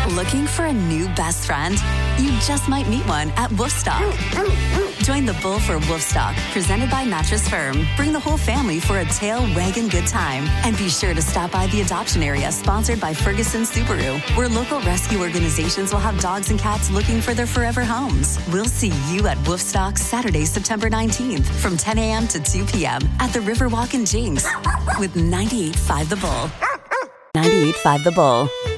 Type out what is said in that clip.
Looking for a new best friend? You just might meet one at Woofstock. Join the Bull for Woofstock, presented by Mattress Firm. Bring the whole family for a tail wagging good time. And be sure to stop by the adoption area, sponsored by Ferguson Subaru, where local rescue organizations will have dogs and cats looking for their forever homes. We'll see you at Woofstock Saturday, September 19th from 10 a.m. to 2 p.m. at the Riverwalk in Jinx with 98.5 The Bull. 98.5 The Bull.